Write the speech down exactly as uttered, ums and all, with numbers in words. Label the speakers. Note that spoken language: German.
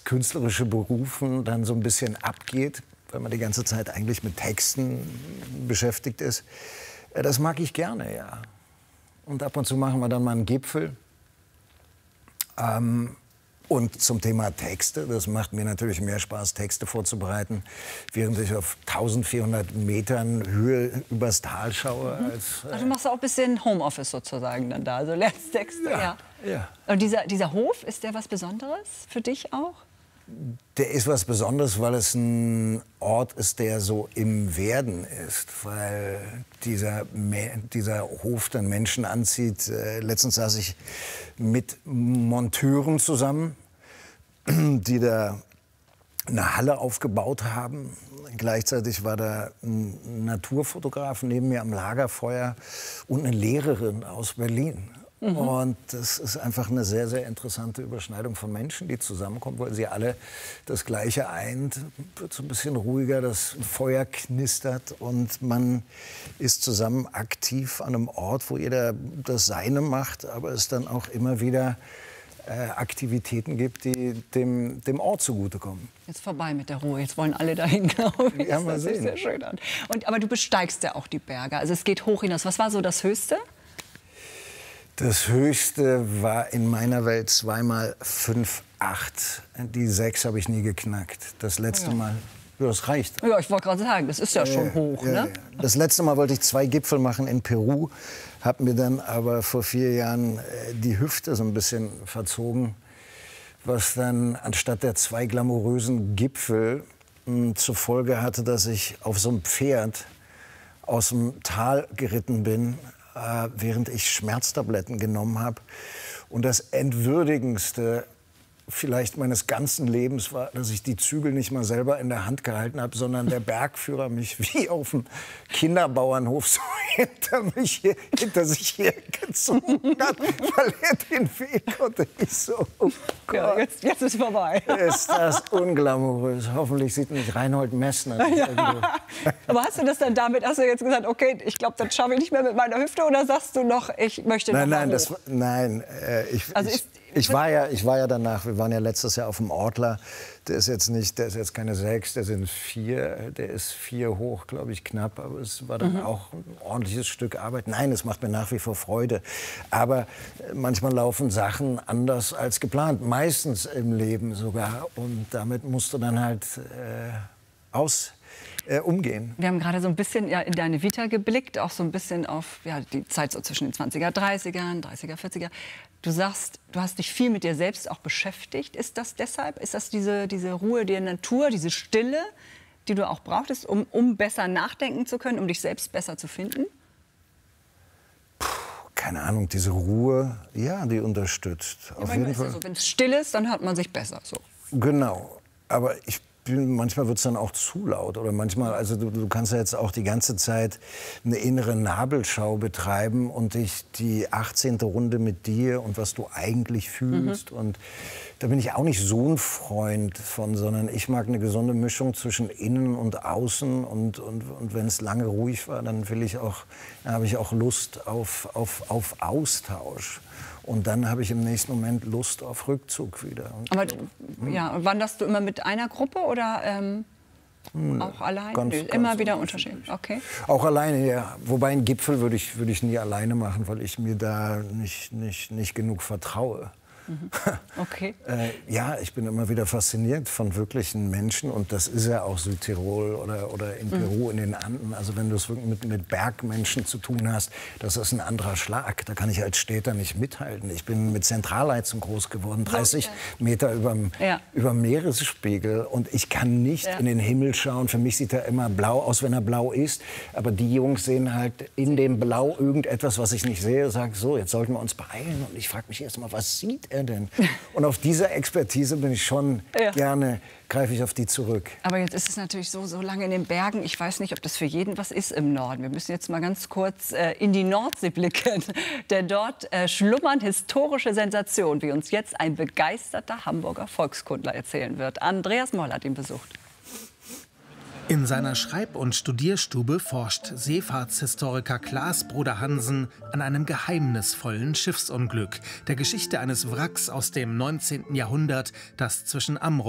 Speaker 1: künstlerische Berufen dann so ein bisschen abgeht, weil man die ganze Zeit eigentlich mit Texten beschäftigt ist. Das mag ich gerne, ja. Und ab und zu machen wir dann mal einen Gipfel. Ähm, und zum Thema Texte, das macht mir natürlich mehr Spaß, Texte vorzubereiten, während ich auf eintausendvierhundert Metern Höhe übers Tal schaue.
Speaker 2: Mhm.
Speaker 1: Als, äh
Speaker 2: also du machst auch ein bisschen Homeoffice sozusagen dann da, also lernst Texte.
Speaker 1: Ja,
Speaker 2: ja.
Speaker 1: ja.
Speaker 2: Und dieser, dieser Hof, ist der was Besonderes für dich auch?
Speaker 1: Der ist was Besonderes, weil es ein Ort ist, der so im Werden ist, weil dieser, dieser Hof dann Menschen anzieht. Äh, letztens saß ich mit Monteuren zusammen, die da eine Halle aufgebaut haben. Gleichzeitig war da ein Naturfotograf neben mir am Lagerfeuer und eine Lehrerin aus Berlin. Mhm. Und das ist einfach eine sehr, sehr interessante Überschneidung von Menschen, die zusammenkommen, weil sie alle das Gleiche eint. Wird so ein bisschen ruhiger, das Feuer knistert und man ist zusammen aktiv an einem Ort, wo jeder das Seine macht, aber es dann auch immer wieder äh, Aktivitäten gibt, die dem, dem Ort zugutekommen.
Speaker 2: Jetzt vorbei mit der Ruhe, jetzt wollen alle dahin, glaube ich.
Speaker 1: Ja, mal
Speaker 2: das
Speaker 1: sehen.
Speaker 2: sieht sehr schön an. Und, aber du besteigst ja auch die Berge, also es geht hoch hinaus. Was war so das Höchste?
Speaker 1: Das Höchste war in meiner Welt zweimal fünf Komma acht. Die sechs habe ich nie geknackt. Das letzte
Speaker 2: ja.
Speaker 1: Mal, ja, das reicht.
Speaker 2: Ja, ich wollte gerade sagen, das ist ja schon
Speaker 1: äh,
Speaker 2: hoch,
Speaker 1: ja,
Speaker 2: ne?
Speaker 1: Ja. Das letzte Mal wollte ich zwei Gipfel machen in Peru, habe mir dann aber vor vier Jahren äh, die Hüfte so ein bisschen verzogen, was dann anstatt der zwei glamourösen Gipfel mh, zur Folge hatte, dass ich auf so einem Pferd aus dem Tal geritten bin, während ich Schmerztabletten genommen habe. Und das Entwürdigendste vielleicht meines ganzen Lebens war, dass ich die Zügel nicht mal selber in der Hand gehalten habe, sondern der Bergführer mich wie auf dem Kinderbauernhof so hinter, mich hier, hinter sich hergezogen hat, weil er den Weg konnte. Ich so, oh Gott.
Speaker 2: Ja, jetzt, jetzt ist vorbei.
Speaker 1: Ist das unglamourös. Hoffentlich sieht mich Reinhold Messner nicht irgendwo.
Speaker 2: Aber hast du das dann damit, hast du jetzt gesagt, okay, ich glaube, das schaffe ich nicht mehr mit meiner Hüfte, oder sagst du noch, ich möchte noch
Speaker 1: Nein, nein,
Speaker 2: mal
Speaker 1: das,
Speaker 2: hoch?
Speaker 1: nein äh, ich,
Speaker 2: Also
Speaker 1: ich,
Speaker 2: ist-
Speaker 1: ich, war ja, ich war ja danach, wir waren ja letztes Jahr auf dem Ortler, der ist jetzt nicht, der ist jetzt keine sechs, der sind vier, der ist vier hoch, glaube ich, knapp, aber es war dann mhm. auch ein ordentliches Stück Arbeit. Nein, es macht mir nach wie vor Freude, aber manchmal laufen Sachen anders als geplant, meistens im Leben sogar, und damit musst du dann halt äh, aus Äh, umgehen.
Speaker 2: Wir haben gerade so ein bisschen ja, in deine Vita geblickt, auch so ein bisschen auf ja, die Zeit so zwischen den zwanziger, dreißigern, dreißiger, vierziger. Du sagst, du hast dich viel mit dir selbst auch beschäftigt. Ist das deshalb? Ist das diese, diese Ruhe der Natur, diese Stille, die du auch brauchtest, um, um besser nachdenken zu können, um dich selbst besser zu finden?
Speaker 1: Puh, keine Ahnung, diese Ruhe, ja, die unterstützt.
Speaker 2: Ja,
Speaker 1: auf jeden Fall.
Speaker 2: Ja so, wenn es still ist, dann hört man sich besser. So.
Speaker 1: Genau, aber ich manchmal wird es dann auch zu laut oder manchmal, also du, du kannst ja jetzt auch die ganze Zeit eine innere Nabelschau betreiben und dich die achtzehnte Runde mit dir und was du eigentlich fühlst. Mhm. Und da bin ich auch nicht so ein Freund von, sondern ich mag eine gesunde Mischung zwischen innen und außen, und, und, und wenn es lange ruhig war, dann will ich auch, dann habe ich auch Lust auf, auf, auf Austausch. Und dann habe ich im nächsten Moment Lust auf Rückzug wieder. Und
Speaker 2: Aber ja, wanderst du immer mit einer Gruppe oder ähm, auch alleine?
Speaker 1: Ganz,
Speaker 2: Nö,
Speaker 1: ganz
Speaker 2: immer wieder unterschiedlich. Okay.
Speaker 1: Auch alleine, ja. Wobei einen Gipfel würde ich, würde ich nie alleine machen, weil ich mir da nicht, nicht, nicht genug vertraue.
Speaker 2: Mhm. Okay.
Speaker 1: äh, ja, ich bin immer wieder fasziniert von wirklichen Menschen, und das ist ja auch Südtirol oder, oder in Peru, mhm. in den Anden. Also wenn du es wirklich mit, mit Bergmenschen zu tun hast, das ist ein anderer Schlag. Da kann ich als Städter nicht mithalten. Ich bin mit Zentralheizung groß geworden, dreißig okay. Meter überm, ja. über Meeresspiegel, und ich kann nicht ja. in den Himmel schauen. Für mich sieht er immer blau aus, wenn er blau ist. Aber die Jungs sehen halt in dem Blau irgendetwas, was ich nicht sehe. Sag so, jetzt sollten wir uns beeilen. Und ich frage mich erst mal, was sieht er denn? Und auf diese Expertise bin ich schon ja. gerne, greife ich auf die zurück.
Speaker 2: Aber jetzt ist es natürlich so, so lange in den Bergen. Ich weiß nicht, ob das für jeden was ist im Norden. Wir müssen jetzt mal ganz kurz äh, in die Nordsee blicken. Denn dort äh, schlummern historische Sensationen, wie uns jetzt ein begeisterter Hamburger Volkskundler erzählen wird. Andreas Moll hat ihn besucht.
Speaker 3: In seiner Schreib- und Studierstube forscht Seefahrtshistoriker Klaas Broder-Hansen an einem geheimnisvollen Schiffsunglück, der Geschichte eines Wracks aus dem neunzehnten Jahrhundert, das zwischen Amrum